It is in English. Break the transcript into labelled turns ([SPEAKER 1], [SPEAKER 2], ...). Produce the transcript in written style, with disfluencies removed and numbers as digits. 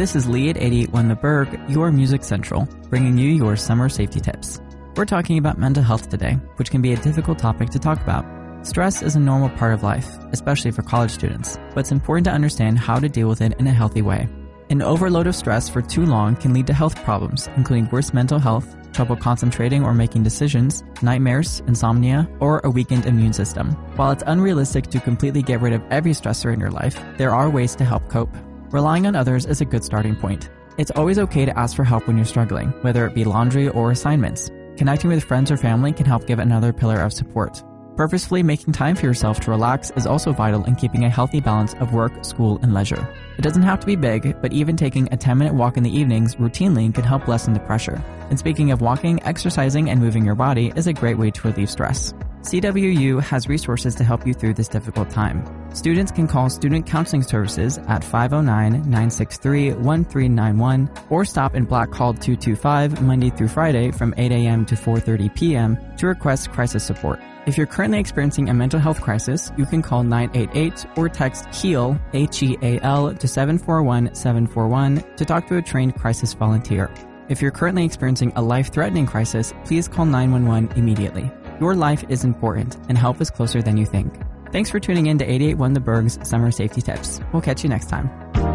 [SPEAKER 1] This is Lee at 881 The Berg, your Music Central, bringing you your summer safety tips. We're talking about mental health today, which can be a difficult topic to talk about. Stress is a normal part of life, especially for college students, but it's important to understand how to deal with it in a healthy way. An overload of stress for too long can lead to health problems, including worse mental health, trouble concentrating or making decisions, nightmares, insomnia, or a weakened immune system. While it's unrealistic to completely get rid of every stressor in your life, there are ways to help cope. Relying on others is a good starting point. It's always okay to ask for help when you're struggling, whether it be laundry or assignments. Connecting with friends or family can help give another pillar of support. Purposefully making time for yourself to relax is also vital in keeping a healthy balance of work, school, and leisure. It doesn't have to be big, but even taking a 10-minute walk in the evenings routinely can help lessen the pressure. And speaking of walking, exercising and moving your body is a great way to relieve stress. CWU has resources to help you through this difficult time. Students can call Student Counseling Services at 509-963-1391 or stop in Black Hall 225 Monday through Friday from 8 a.m. to 4:30 p.m. to request crisis support. If you're currently experiencing a mental health crisis, you can call 988 or text HEAL, HEAL, to 741-741 to talk to a trained crisis volunteer. If you're currently experiencing a life-threatening crisis, please call 911 immediately. Your life is important, and help is closer than you think. Thanks for tuning in to 881 The Berg's Summer Safety Tips. We'll catch you next time.